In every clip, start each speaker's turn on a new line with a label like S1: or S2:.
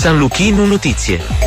S1: San Luchino Notizie.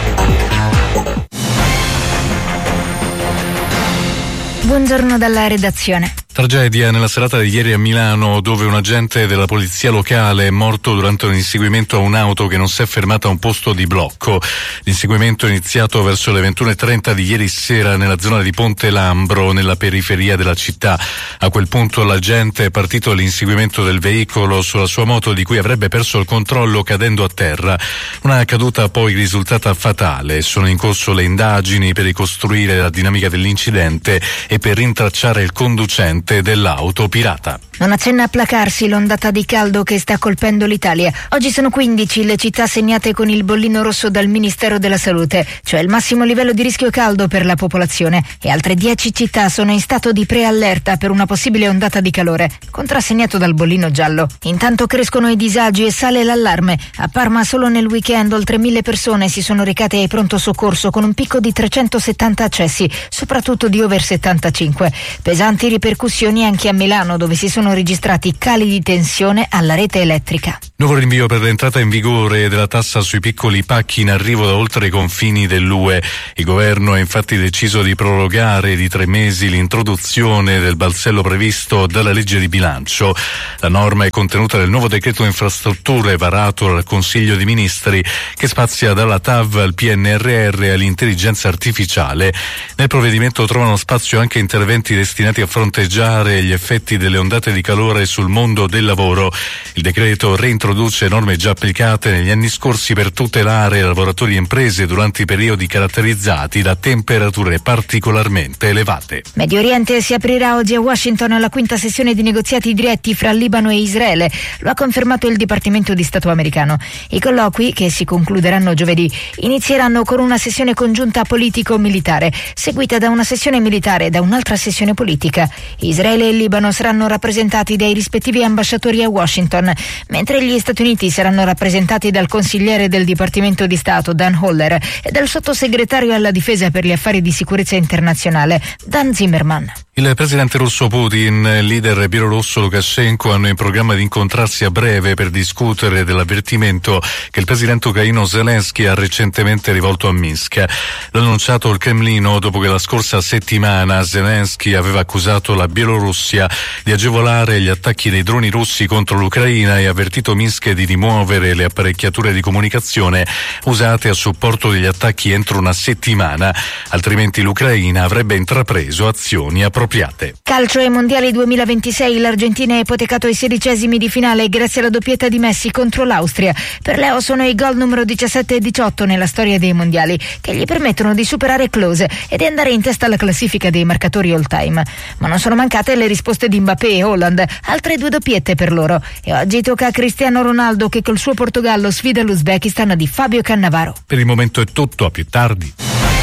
S2: Buongiorno dalla redazione.
S3: Tragedia nella serata di ieri a Milano, dove un agente della polizia locale è morto durante un inseguimento a un'auto che non si è fermata a un posto di blocco. L'inseguimento è iniziato verso le 21:30 di ieri sera nella zona di Ponte Lambro, nella periferia della città. A quel punto l'agente è partito all'inseguimento del veicolo sulla sua moto, di cui avrebbe perso il controllo cadendo a terra. Una caduta poi risultata fatale. Sono in corso le indagini per ricostruire la dinamica dell'incidente e per rintracciare il conducente dell'auto pirata.
S2: Non accenna a placarsi l'ondata di caldo che sta colpendo l'Italia. Oggi sono 15 le città segnate con il bollino rosso dal Ministero della Salute, cioè il massimo livello di rischio caldo per la popolazione, e altre 10 città sono in stato di preallerta per una possibile ondata di calore, contrassegnato dal bollino giallo. Intanto crescono i disagi e sale l'allarme. A Parma solo nel weekend oltre 1000 persone si sono recate ai pronto soccorso, con un picco di 370 accessi, soprattutto di over 75. Pesanti ripercussioni anche a Milano, dove si sono registrati cali di tensione alla rete elettrica.
S3: Nuovo rinvio per l'entrata in vigore della tassa sui piccoli pacchi in arrivo da oltre i confini dell'UE. Il governo ha infatti deciso di prorogare di 3 mesi l'introduzione del balzello previsto dalla legge di bilancio. La norma è contenuta nel nuovo decreto infrastrutture varato dal Consiglio dei Ministri, che spazia dalla TAV al PNRR e all'intelligenza artificiale. Nel provvedimento trovano spazio anche interventi destinati a fronteggiare gli effetti delle ondate di calore sul mondo del lavoro. Il decreto reintroduce norme già applicate negli anni scorsi per tutelare lavoratori e imprese durante i periodi caratterizzati da temperature particolarmente elevate.
S2: Medio Oriente: si aprirà oggi a Washington la quinta sessione di negoziati diretti fra Libano e Israele. Lo ha confermato il Dipartimento di Stato americano. I colloqui, che si concluderanno giovedì, inizieranno con una sessione congiunta politico-militare, seguita da una sessione militare e da un'altra sessione politica. Israele e Libano saranno rappresentati dai rispettivi ambasciatori a Washington, mentre gli Stati Uniti saranno rappresentati dal consigliere del Dipartimento di Stato Dan Holler e dal sottosegretario alla difesa per gli affari di sicurezza internazionale Dan Zimmerman.
S3: Il presidente russo Putin e il leader bielorusso Lukashenko hanno in programma di incontrarsi a breve per discutere dell'avvertimento che il presidente ucraino Zelensky ha recentemente rivolto a Minsk. L'ha annunciato il Cremlino dopo che la scorsa settimana Zelensky aveva accusato la Bielorussia di agevolare gli attacchi dei droni russi contro l'Ucraina e avvertito Minsk di rimuovere le apparecchiature di comunicazione usate a supporto degli attacchi entro una settimana, altrimenti l'Ucraina avrebbe intrapreso azioni appropriate.
S2: Calcio ai mondiali 2026, l'Argentina ha ipotecato i 16esimi di finale grazie alla doppietta di Messi contro l'Austria. Per Leo sono i gol numero 17 e 18 nella storia dei mondiali, che gli permettono di superare Klose e di andare in testa alla classifica dei marcatori all time. Ma non sono mancate le risposte di Mbappé e Haaland, altre 2 doppiette per loro. E oggi tocca a Cristiano Ronaldo, che col suo Portogallo sfida l'Uzbekistan di Fabio Cannavaro.
S3: Per il momento è tutto, a più tardi.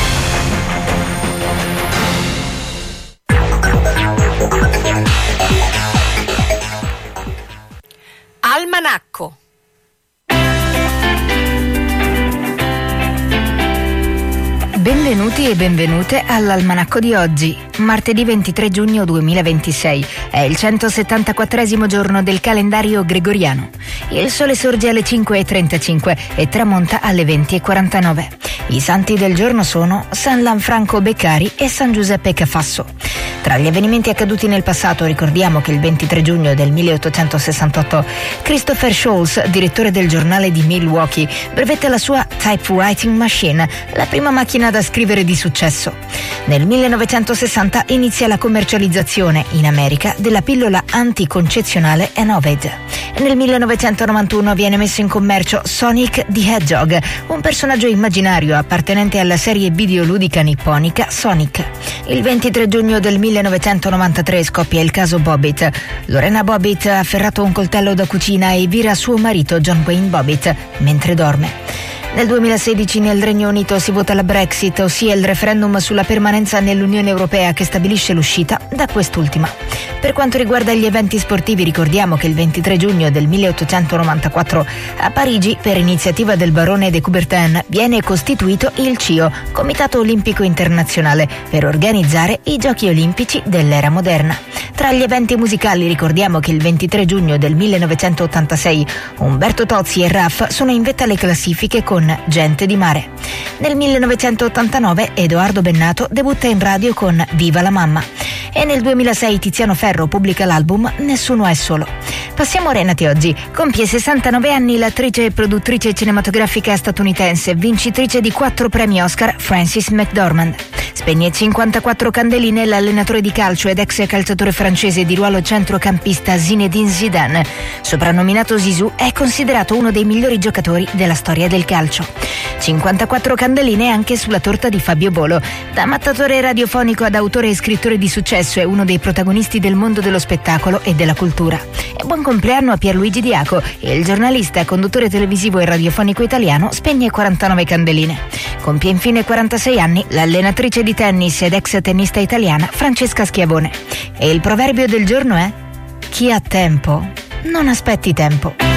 S4: Almanacco.
S2: Benvenuti e benvenute all'Almanacco di oggi, martedì 23 giugno 2026. È il 174esimo giorno del calendario gregoriano. Il sole sorge alle 5:35 e tramonta alle 20:49. I santi del giorno sono San Lanfranco Beccari e San Giuseppe Cafasso. Tra gli avvenimenti accaduti nel passato ricordiamo che il 23 giugno del 1868 Christopher Sholes, direttore del giornale di Milwaukee, brevetta la sua typewriting machine, la prima macchina da scrivere di successo. Nel 1960 inizia la commercializzazione in America della pillola anticoncezionale Enovid. Nel 1991 viene messo in commercio Sonic the Hedgehog, un personaggio immaginario appartenente alla serie videoludica nipponica Sonic. Il 23 giugno del 1993 scoppia il caso Bobbitt. Lorena Bobbitt ha afferrato un coltello da cucina e vira suo marito John Wayne Bobbitt mentre dorme. Nel 2016 nel Regno Unito si vota la Brexit, ossia il referendum sulla permanenza nell'Unione Europea che stabilisce l'uscita da quest'ultima. Per quanto riguarda gli eventi sportivi, ricordiamo che il 23 giugno del 1894 a Parigi, per iniziativa del barone de Coubertin, viene costituito il CIO, Comitato Olimpico Internazionale, per organizzare i Giochi Olimpici dell'era moderna. Tra gli eventi musicali ricordiamo che il 23 giugno del 1986 Umberto Tozzi e Raff sono in vetta alle classifiche con Gente di mare. Nel 1989 Edoardo Bennato debutta in radio con Viva la mamma e nel 2006 Tiziano Ferro pubblica l'album Nessuno è solo. Passiamo a Renate oggi. Compie 69 anni l'attrice e produttrice cinematografica statunitense, vincitrice di 4 premi Oscar, Frances McDormand. Spegne 54 candeline l'allenatore di calcio ed ex calciatore francese di ruolo centrocampista Zinedine Zidane. Soprannominato Zizou, è considerato uno dei migliori giocatori della storia del calcio. 54 candeline anche sulla torta di Fabio Bolo. Da mattatore radiofonico ad autore e scrittore di successo, è uno dei protagonisti del mondo dello spettacolo e della cultura. E buon compleanno a Pierluigi Diaco, il giornalista, conduttore televisivo e radiofonico italiano, spegne 49 candeline. Compie infine 46 anni l'allenatrice di tennis ed ex tennista italiana Francesca Schiavone. E il proverbio del giorno è: chi ha tempo non aspetti tempo.